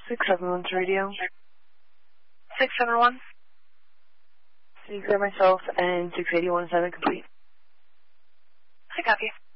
671 to radio. 671. So you clear myself and 681 complete. I copy.